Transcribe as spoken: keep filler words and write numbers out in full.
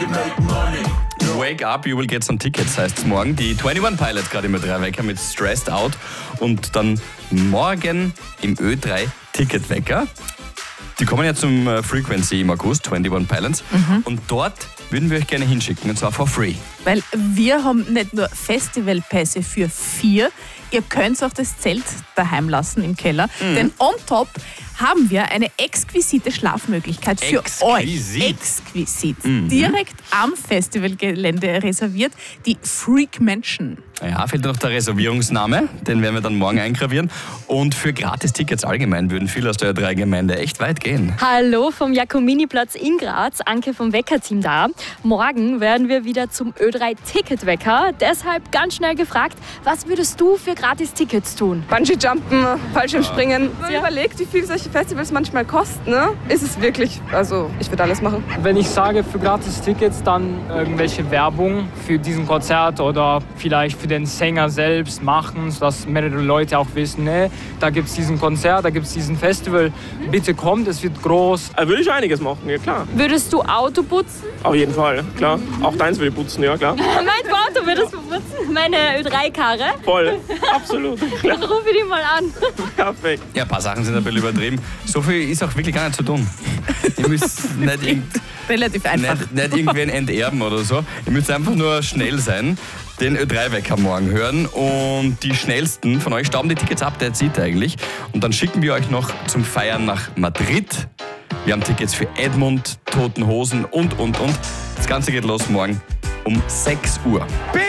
Wake Up, You Will Get Some Tickets heißt es morgen. Die einundzwanzig Pilots gerade im Ö drei Wecker mit Stressed Out und dann morgen im Ö drei Ticketwecker. Die kommen ja zum Frequency im August, einundzwanzig Pilots. Mhm. Und dort würden wir euch gerne hinschicken, und zwar for free. Weil wir haben nicht nur Festivalpässe für vier, ihr könnt auch das Zelt daheim lassen im Keller. Mhm. Denn on top haben wir eine exquisite Schlafmöglichkeit für Exquisit. euch. Exquisit. Mhm. Direkt am Festivalgelände reserviert, die Freak Mansion. Ja, fehlt noch der Reservierungsname, den werden wir dann morgen eingravieren. Und für Gratis-Tickets allgemein würden viele aus der Ö drei Gemeinde echt weit gehen. Hallo vom Jakominiplatz in Graz, Anke vom Wecker-Team da. Morgen werden wir wieder zum Ö drei Ticketwecker. Deshalb ganz schnell gefragt, was würdest du für Gratis-Tickets tun? Bungee-Jumpen, Fallschirmspringen. Wenn man Ja. überlegt, wie viel solche Festivals manchmal kosten, ne? Ist es wirklich, also ich würde alles machen. Wenn ich sage für Gratis-Tickets, dann irgendwelche Werbung für diesen Konzert oder vielleicht für den Sänger selbst machen, sodass mehrere Leute auch wissen, ne, da gibt es diesen Konzert, da gibt es diesen Festival. Bitte kommt, es wird groß. Da würde ich einiges machen, ja klar. Würdest du Auto putzen? Auf jeden Fall, klar. Auch deins würde ich putzen, ja klar. Mein Auto würdest du putzen? Meine Ö drei Karre? Voll, absolut, Dann klar. ruf ich die mal an. Perfekt. Ja, ein paar Sachen sind ein bisschen übertrieben. So viel ist auch wirklich gar nicht zu tun. Ihr müsst nicht, irgend, Relativ einfach. nicht, nicht irgendwen enterben oder so. Ihr müsst einfach nur schnell sein, den Ö drei Wecker morgen hören. Und die schnellsten von euch stauben die Tickets ab, der zieht eigentlich. Und dann schicken wir euch noch zum Feiern nach Madrid. Wir haben Tickets für Edmund, Toten Hosen und, und, und. Das Ganze geht los morgen um sechs Uhr. Big